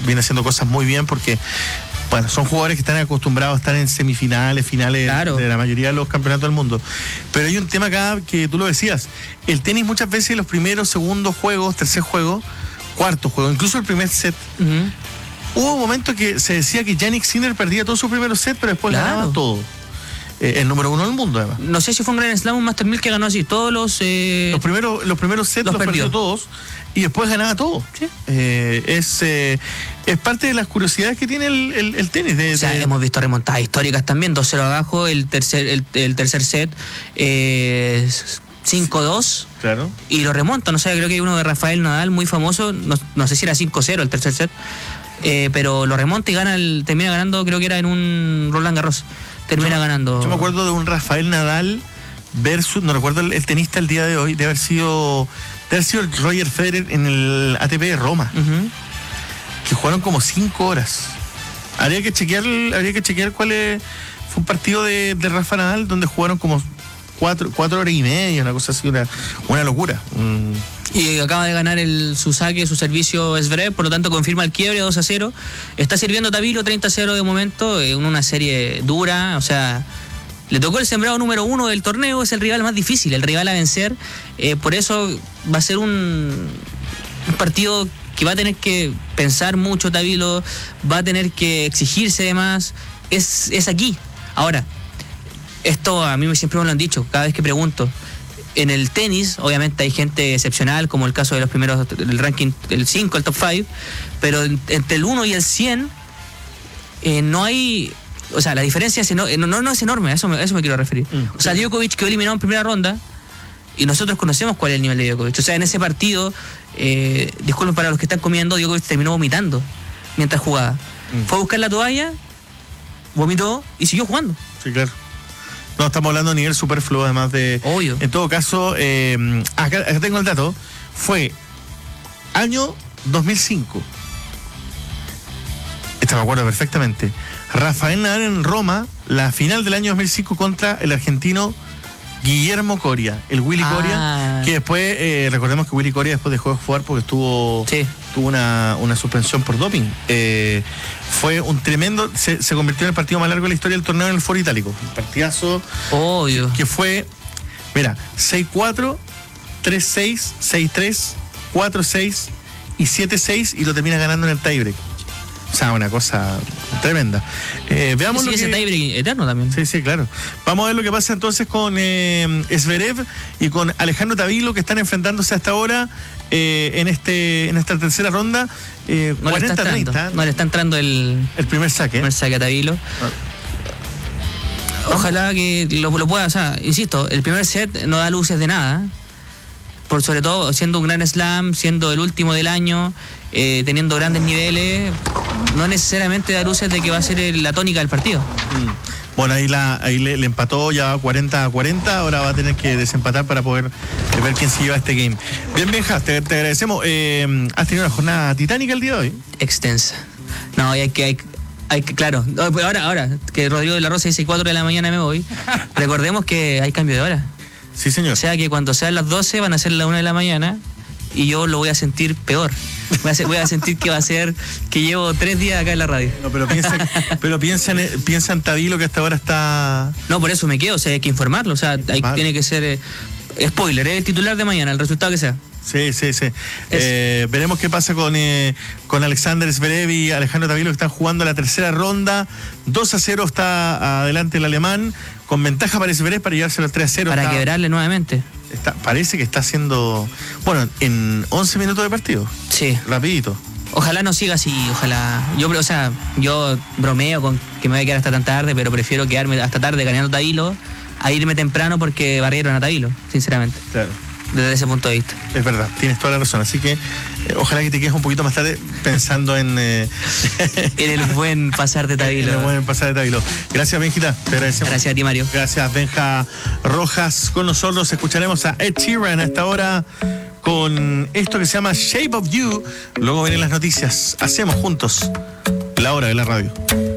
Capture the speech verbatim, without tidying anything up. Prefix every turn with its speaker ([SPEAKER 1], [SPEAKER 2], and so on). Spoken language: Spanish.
[SPEAKER 1] viene haciendo cosas muy bien porque, bueno, son jugadores que están acostumbrados a estar en semifinales, finales claro. de la mayoría de los campeonatos del mundo. Pero hay un tema acá que tú lo decías. El tenis muchas veces los primeros, segundos juegos, tercer juego, cuarto juego, incluso el primer set. Uh-huh. Hubo momentos que se decía que Jannik Sinner perdía todos sus primeros sets, pero después claro. ganaba todo. Eh, el número uno del mundo, además.
[SPEAKER 2] No sé si fue un Grand Slam, un Master mil que ganó así. Todos los... Eh...
[SPEAKER 1] Los, primeros, los primeros sets los, los perdió. perdió todos y después ganaba todo.
[SPEAKER 2] Sí.
[SPEAKER 1] Eh, es, eh, es parte de las curiosidades que tiene el, el, el tenis. De,
[SPEAKER 2] o sea,
[SPEAKER 1] de...
[SPEAKER 2] hemos visto remontadas históricas también. dos cero abajo, el tercer, el, el tercer set... Eh, cinco dos
[SPEAKER 1] claro.
[SPEAKER 2] y lo remontan, o sea, creo que hay uno de Rafael Nadal muy famoso, no, no sé si era cinco cero el tercer set, eh, pero lo remonta y gana el, termina ganando, creo que era en un Roland Garros, termina
[SPEAKER 1] yo,
[SPEAKER 2] ganando.
[SPEAKER 1] Yo me acuerdo de un Rafael Nadal versus, no recuerdo el, el tenista el día de hoy, de haber sido de haber sido el Roger Federer en el A T P de Roma, uh-huh. que jugaron como cinco horas. Habría que chequear, habría que chequear cuál es, fue un partido de, de Rafa Nadal donde jugaron como Cuatro, cuatro horas y media, una cosa así, una, una locura. Mm.
[SPEAKER 2] Y acaba de ganar el, su saque, su servicio Zverev, por lo tanto confirma el quiebre dos a cero. Está sirviendo Tavilo treinta a cero de momento, en una serie dura, o sea, le tocó el sembrado número uno del torneo, es el rival más difícil, el rival a vencer. Eh, por eso va a ser un, un partido que va a tener que pensar mucho Tavilo, va a tener que exigirse de más. Es, es aquí. Ahora, esto a mí siempre me lo han dicho, cada vez que pregunto. En el tenis, obviamente hay gente excepcional, como el caso de los primeros, el ranking, el cinco, el top cinco, pero entre el uno y el cien, eh, no hay... O sea, la diferencia es no, no, no es enorme, a eso, me, a eso me quiero referir. Mm, o sea, sí. Djokovic quedó eliminado en primera ronda, y nosotros conocemos cuál es el nivel de Djokovic. O sea, en ese partido, eh, disculpen para los que están comiendo, Djokovic terminó vomitando mientras jugaba. Mm. Fue a buscar la toalla, vomitó y siguió jugando.
[SPEAKER 1] Sí, claro. No, estamos hablando a nivel superfluo, además de...
[SPEAKER 2] Obvio.
[SPEAKER 1] En todo caso, eh, acá, acá tengo el dato. Fue año dos mil cinco. Esta me acuerdo perfectamente. Rafael Nadal en Roma, la final del año dos mil cinco contra el argentino Guillermo Coria, el Willy ah. Coria, que después, eh, recordemos que Willy Coria después dejó de jugar porque estuvo,
[SPEAKER 2] sí.
[SPEAKER 1] tuvo una, una suspensión por doping. Eh, fue un tremendo, se, se convirtió en el partido más largo de la historia del torneo en el Foro Itálico. Un partidazo
[SPEAKER 2] Obvio.
[SPEAKER 1] que fue, mira, seis cuatro, tres seis, seis tres, cuatro seis y siete seis y lo termina ganando en el tiebreak. O sea, una cosa tremenda. Eh, veamos
[SPEAKER 2] sí,
[SPEAKER 1] lo
[SPEAKER 2] ese
[SPEAKER 1] que...
[SPEAKER 2] tiebreak eterno también.
[SPEAKER 1] Sí, sí, claro. Vamos a ver lo que pasa entonces con eh, Zverev y con Alejandro Tavilo, que están enfrentándose hasta ahora eh, en este en esta tercera ronda. Eh,
[SPEAKER 2] no cuarenta treinta. No le está entrando el,
[SPEAKER 1] el primer saque.
[SPEAKER 2] El primer saque a Tavilo. Ah. Ojalá que lo, lo pueda, o sea, insisto, el primer set no da luces de nada. Por sobre todo siendo un gran slam, siendo el último del año, eh, teniendo grandes niveles, no necesariamente da luces de que va a ser el, la tónica del partido.
[SPEAKER 1] Mm. Bueno, ahí, la, ahí le, le empató ya cuarenta a cuarenta, ahora va a tener que desempatar para poder eh, ver quién se lleva este game. Bien, Benja, te, te agradecemos. Eh, ¿Has tenido una jornada titánica el día de hoy?
[SPEAKER 2] Extensa. No, hay que... Hay, hay que claro, ahora, ahora que Rodrigo de la Rosa dice cuatro de la mañana me voy, recordemos que hay cambio de hora.
[SPEAKER 1] Sí, señor.
[SPEAKER 2] O sea que cuando sean las doce van a ser las una de la mañana y yo lo voy a sentir peor. Voy a, ser, voy a sentir que va a ser que llevo tres días acá en la radio.
[SPEAKER 1] No, pero piensa, pero piensa en, piensa en Tavilo, que hasta ahora está...
[SPEAKER 2] No, por eso me quedo, o sea, hay que informarlo. O sea, hay, tiene que ser... Eh, spoiler, es eh, el titular de mañana, el resultado que sea.
[SPEAKER 1] Sí, sí, sí. Eh, veremos qué pasa con, eh, con Alexander Zverev y Alejandro Tavilo, que están jugando la tercera ronda. dos a cero está adelante el alemán, con ventaja para Zverev para llevárselo al tres a cero.
[SPEAKER 2] Para
[SPEAKER 1] está,
[SPEAKER 2] quebrarle nuevamente.
[SPEAKER 1] Está, parece que está haciendo... Bueno, en once minutos de partido.
[SPEAKER 2] Sí.
[SPEAKER 1] Rapidito.
[SPEAKER 2] Ojalá no siga así, ojalá. Yo, o sea, yo bromeo con que me voy a quedar hasta tan tarde, pero prefiero quedarme hasta tarde ganando Tavilo a irme temprano porque barrieron a Tavilo, sinceramente.
[SPEAKER 1] Claro.
[SPEAKER 2] Desde ese punto de vista.
[SPEAKER 1] Es verdad, tienes toda la razón. Así que eh, ojalá que te quedes un poquito más tarde pensando en... Eh,
[SPEAKER 2] en el buen pasar de Tavilo.
[SPEAKER 1] En el buen pasar de Tavilo. Gracias, Benjita. Te agradecemos.
[SPEAKER 2] Gracias a ti, Mario.
[SPEAKER 1] Gracias, Benja Rojas. Con nosotros escucharemos a Ed Sheeran a esta hora con esto que se llama Shape of You. Luego vienen las noticias. Hacemos juntos la hora de la radio.